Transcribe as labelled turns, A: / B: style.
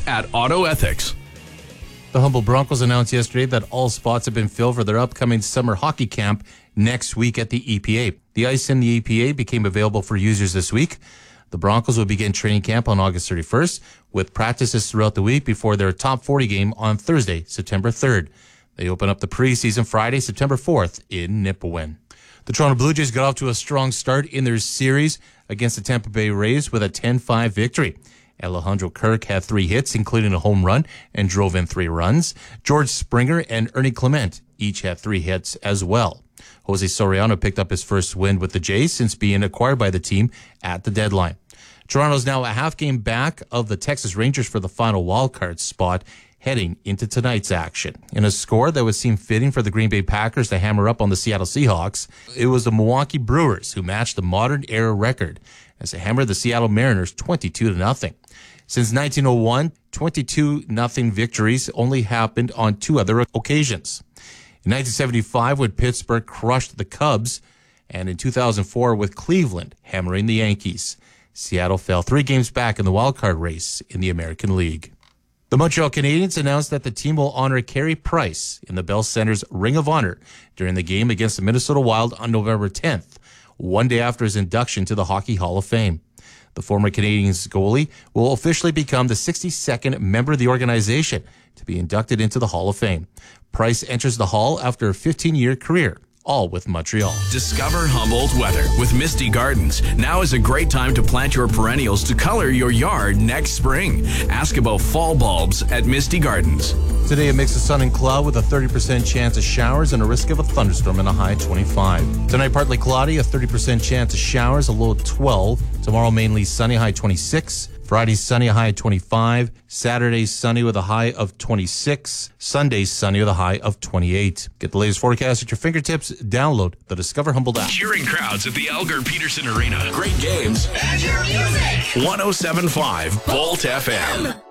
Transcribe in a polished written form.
A: at Auto Ethics.
B: The Humboldt Broncos announced yesterday that all spots have been filled for their upcoming summer hockey camp next week at the EPA. The ice in the EPA became available for users this week. The Broncos will begin training camp on August 31st with practices throughout the week before their top 40 game on Thursday, September 3rd. They open up the preseason Friday, September 4th in Nipawin. The Toronto Blue Jays got off to a strong start in their series against the Tampa Bay Rays with a 10-5 victory. Alejandro Kirk had 3 hits, including a home run, and drove in 3 runs. George Springer and Ernie Clement each had 3 hits as well. Jose Soriano picked up his first win with the Jays since being acquired by the team at the deadline. Toronto's now a half game back of the Texas Rangers for the final wildcard spot heading into tonight's action. In a score that would seem fitting for the Green Bay Packers to hammer up on the Seattle Seahawks, it was the Milwaukee Brewers who matched the modern era record as they hammered the Seattle Mariners 22-0. Since 1901, 22-0 victories only happened on 2 other occasions. In 1975, when Pittsburgh crushed the Cubs, and in 2004 with Cleveland hammering the Yankees. Seattle fell 3 games back in the wildcard race in the American League. The Montreal Canadiens announced that the team will honor Carey Price in the Bell Center's Ring of Honor during the game against the Minnesota Wild on November 10th, one day after his induction to the Hockey Hall of Fame. The former Canadiens goalie will officially become the 62nd member of the organization to be inducted into the Hall of Fame. Price enters the Hall after a 15-year career, all with Montreal.
A: Discover Humboldt weather with Misty Gardens. Now is a great time to plant your perennials to color your yard next spring. Ask about fall bulbs at Misty Gardens.
B: Today, a mix of sun and cloud with a 30% chance of showers and a risk of a thunderstorm and a high 25. Tonight, partly cloudy, a 30% chance of showers, a low 12. Tomorrow, mainly sunny, high 26. Friday, sunny, a high of 25. Saturday, sunny with a high of 26. Sunday, sunny with a high of 28. Get the latest forecast at your fingertips. Download the Discover Humboldt app.
A: Cheering crowds at the Elgar Peterson Arena. Great games. And your music. 107.5 Volt FM.